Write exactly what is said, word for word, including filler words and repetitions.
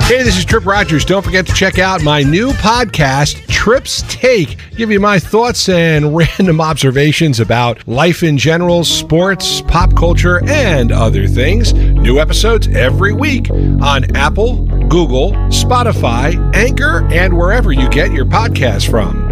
Hey, this is Trip Rogers. Don't forget to check out my new podcast, Trip's Take. Give you my thoughts and random observations about life in general, sports, pop culture, and other things. New episodes every week on Apple, Google, Spotify, Anchor, and wherever you get your podcasts from.